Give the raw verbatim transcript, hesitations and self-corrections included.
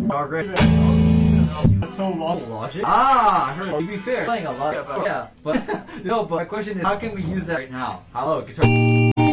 Already. That's so long. Logic? Ah, I heard. To be fair, playing a lot. Yeah, but, yeah, but no. But my question is, how can we use that right now? How? Oh, guitar.